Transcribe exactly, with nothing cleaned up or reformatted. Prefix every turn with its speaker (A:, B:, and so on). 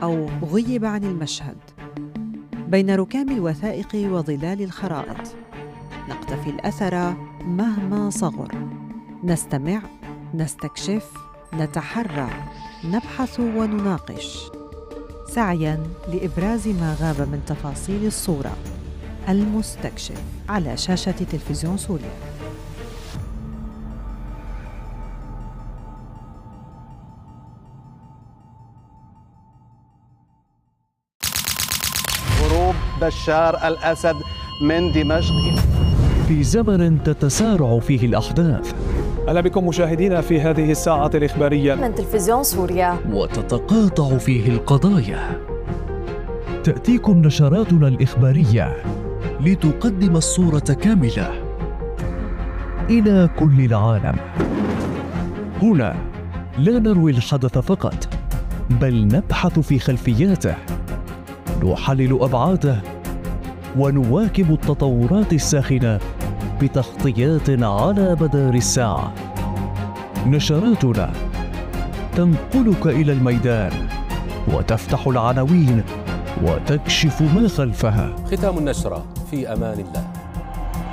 A: أو غيب عن المشهد. بين ركام الوثائق وظلال الخرائط نقتفي الأثر مهما صغر، نستمع، نستكشف، نتحرى، نبحث ونناقش، سعياً لإبراز ما غاب من تفاصيل الصورة. المستكشف على شاشة تلفزيون سوريا.
B: هروب بشار الأسد من دمشق.
C: في زمن تتسارع فيه الأحداث،
D: أهلا بكم مشاهدينا في هذه الساعة الإخبارية
E: من تلفزيون سوريا،
C: وتتقاطع فيه القضايا. تأتيكم نشراتنا الإخبارية لتقدم الصورة كاملة إلى كل العالم. هنا لا نروي الحدث فقط، بل نبحث في خلفياته، نحلل أبعاده، ونواكب التطورات الساخنة بتغطيات على مدار الساعة. نشراتنا تنقلك إلى الميدان وتفتح العناوين وتكشف ما خلفها.
F: ختام النشرة في أمان الله.